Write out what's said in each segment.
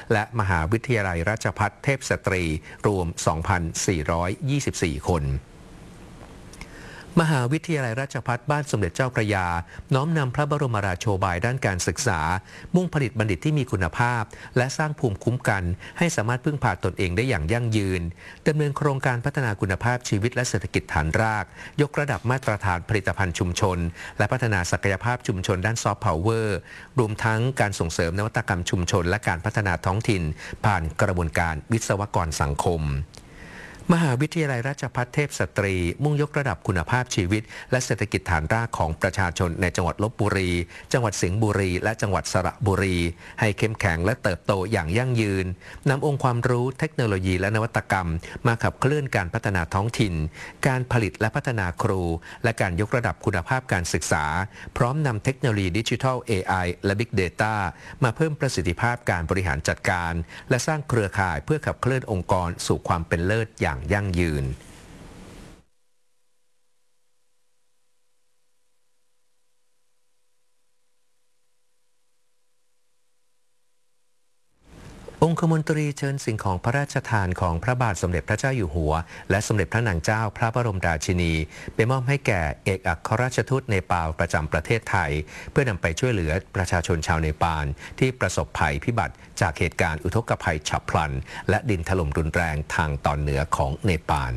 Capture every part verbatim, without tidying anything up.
และมหาวิทยาลัยราชภัฏเทพสตรีรวม สองพันสี่ร้อยยี่สิบสี่ คนมหาวิทยาลัยราชภัฏบ้านสมเด็จเจ้าพระยาน้อมนำพระบรมราโชบายด้านการศึกษามุ่งผลิตบัณฑิตที่มีคุณภาพและสร้างภูมิคุ้มกันให้สามารถพึ่งพาตนเองได้อย่างยั่งยืนดำเนินโครงการพัฒนาคุณภาพชีวิตและเศรษฐกิจฐานรากยกระดับมาตรฐานผลิตภัณฑ์ชุมชนและพัฒนาศักยภาพชุมชนด้านซอฟต์พาวเวอร์รวมทั้งการส่งเสริมนวัตกรรมชุมชนและการพัฒนาท้องถิ่นผ่านกระบวนการวิศวกรสังคมมหาวิทยาลัยราชภัฏเทพสตรีมุ่งยกระดับคุณภาพชีวิตและเศรษฐกิจฐานรากของประชาชนในจังหวัดลพบุรีจังหวัดสิงห์บุรีและจังหวัดสระบุรีให้เข้มแข็งและเติบโตอย่างยั่งยืนนำองค์ความรู้เทคโนโลยีและนวัตกรรมมาขับเคลื่อนการพัฒนาท้องถิ่นการผลิตและพัฒนาครูและการยกระดับคุณภาพการศึกษาพร้อมนำเทคโนโลยีดิจิทัล เอ ไอ และ Big Data มาเพิ่มประสิทธิภาพการบริหารจัดการและสร้างเครือข่ายเพื่อขับเคลื่อนองค์กรสู่ความเป็นเลิศอย่างยั่งยืนองคมนตรีเชิญสิ่งของพระราชทานของพระบาทสมเด็จพระเจ้าอยู่หัวและสมเด็จพระนางเจ้าพระบรมราชินีไปมอบให้แก่เอกอัครราชทูตเนปาลประจำประเทศไทยเพื่อนำไปช่วยเหลือประชาชนชาวเนปาลที่ประสบภัยพิบัติจากเหตุการณ์อุทกภัยฉับพลันและดินถล่มรุนแรงทางตอนเหนือของเนปาล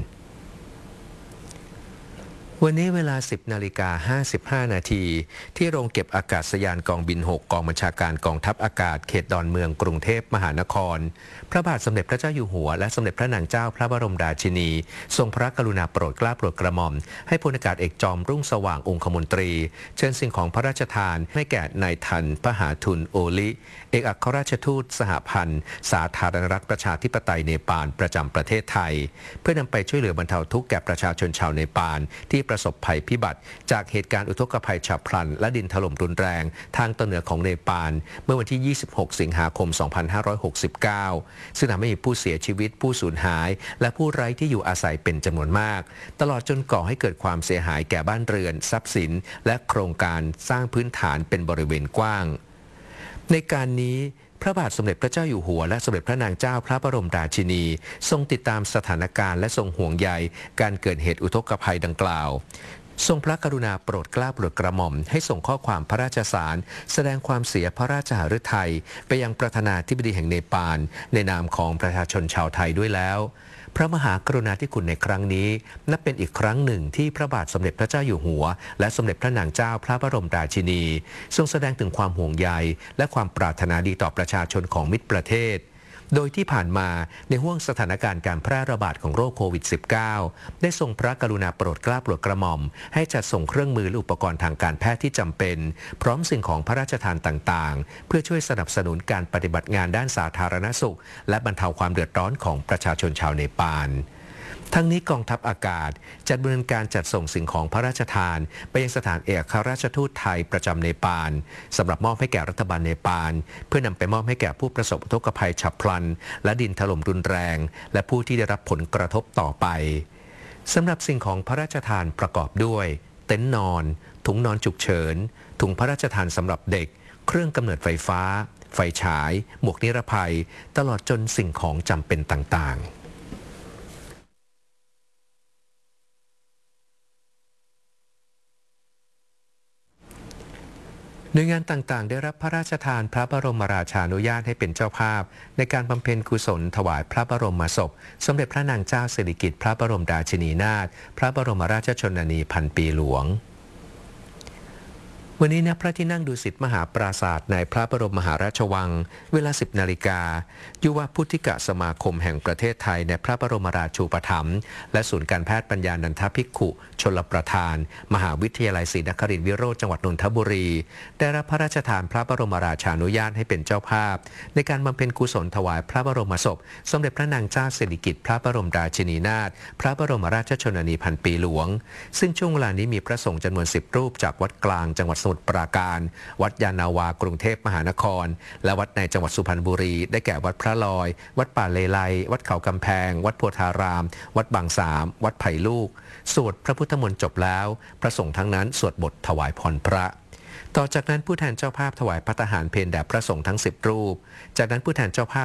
วันนี้เวลา สิบนาฬิกาห้าสิบห้า นาทีที่โรงเก็บอากาศยานกองบิน หก กองบัญชาการกองทัพอากาศเขตดอนเมืองกรุงเทพมหานครพระบาทสมเด็จพระเจ้าอยู่หัวและสมเด็จพระนางเจ้าพระบรมราชินีทรงพระกรุณาโปรดเกล้าโปรดกระหม่อมให้พลอากาศเอกจอมรุ่งสว่างองคมนตรีเชิญสิ่งของพระราชทานให้แก่นายทันพหาทุนโอลิเอกอัครราชทูตสหพันธ์สาธารณรัฐประชาธิปไตยเนปาลประจำประเทศไทยเพื่อนำไปช่วยเหลือบรรเทาทุกข์แก่ประชาชนชาวเนปาลที่ประสบภัยพิบัติจากเหตุการณ์อุทกภัยฉับพลันและดินถล่มรุนแรงทางตอนเหนือของเนปาลเมื่อวันที่ ยี่สิบหก สิงหาคม สองพันห้าร้อยหกสิบเก้า ซึ่งทำให้มีผู้เสียชีวิตผู้สูญหายและผู้ไร้ที่อยู่อาศัยเป็นจำนวนมากตลอดจนก่อให้เกิดความเสียหายแก่บ้านเรือนทรัพย์สินและโครงการสร้างพื้นฐานเป็นบริเวณกว้างในการนี้พระบาทสมเด็จพระเจ้าอยู่หัวและสมเด็จพระนางเจ้าพระบรมราชินีทรงติดตามสถานการณ์และทรงห่วงใยการเกิดเหตุอุทกภัยดังกล่าวทรงพระกรุณาโปรดเกล้าโปรดกระหม่อมให้ส่งข้อความพระราชสารแสดงความเสียพระราชหฤทัยไปยังประธานาธิบดีแห่งเนปาลในนามของประชาชนชาวไทยด้วยแล้วพระมหากรุณาธิคุณในครั้งนี้นับเป็นอีกครั้งหนึ่งที่พระบาทสมเด็จพระเจ้าอยู่หัวและสมเด็จพระนางเจ้าพระบรมราชินีทรงแสดงถึงความห่วงใยและความปรารถนาดีต่อประชาชนของมิตรประเทศโดยที่ผ่านมาในห้วงสถานการณ์การแพร่ระบาดของโรคโควิด สิบเก้า ได้ทรงพระกรุณาโปรดเกล้าโปรดกระหม่อมให้จัดส่งเครื่องมือและอุปกรณ์ทางการแพทย์ที่จำเป็นพร้อมสิ่งของพระราชทานต่างๆเพื่อช่วยสนับสนุนการปฏิบัติงานด้านสาธารณสุขและบรรเทาความเดือดร้อนของประชาชนชาวเนปาลทั้งนี้กองทัพอากาศจะดำเนินการจัดส่งสิ่งของพระราชทานไปยังสถานเอกอัครราชทูตไทยประจำเนปาลสำหรับมอบให้แก่รัฐบาลเนปาลเพื่อนำไปมอบให้แก่ผู้ประสบอุทกภัยฉับพลันและดินถล่มรุนแรงและผู้ที่ได้รับผลกระทบต่อไปสำหรับสิ่งของพระราชทานประกอบด้วยเต็นท์นอนถุงนอนฉุกเฉินถุงพระราชทานสำหรับเด็กเครื่องกำเนิดไฟฟ้าไฟฉายหมวกนิรภัยตลอดจนสิ่งของจำเป็นต่างๆหน่วยงานต่างๆได้รับพระราชทานพระบรมราชานุญาตให้เป็นเจ้าภาพในการบำเพ็ญกุศลถวายพระบรมศพสมเด็จพระนางเจ้าสิริกิติ์พระบรมราชินีนาถพระบรมราชชนนีพันปีหลวงวันนี้ณพระที่นั่งดุสิตมหาปราสาทในพระบรมมหาราชวังเวลา สิบนาฬิกายุวพุทธิกสมาคมแห่งประเทศไทยในพระบรมราชูปถัมภ์และศูนย์การแพทย์ปัญญานันทภิกขุชลประทานมหาวิทยาลัยศรีนครินทรวิโรจน์จังหวัดนนทบุรีได้รับพระราชทานพระบรมราชานุญาตให้เป็นเจ้าภาพในการบำเพ็ญกุศลถวายพระบรมศพสมเด็จพระนางเจ้าสิริกิติ์พระบรมราชินีนาถพระบรมราชชนนีพันปีหลวงซึ่งช่วงเวลานี้มีพระสงฆ์จำนวนสิบรูปจากวัดกลางจังหวัดสมุทรปราการวัดยานนาวากรุงเทพมหานครและวัดในจังหวัดสุพรรณบุรีได้แก่วัดพระลอยวัดป่าเลไลวัดเขากำแพงวัดโพธารามวัดบางสามวัดไผ่ลูกสวดพระพุทธมนต์จบแล้วพระสงฆ์ทั้งนั้นสวดบทถวายพรพระต่อจากนั้นผู้แทนเจ้าภาพถวายภัตตาหารเพลแด่พระสงฆ์ทั้งสิบรูปจากนั้นผู้แทนเจ้าภาพ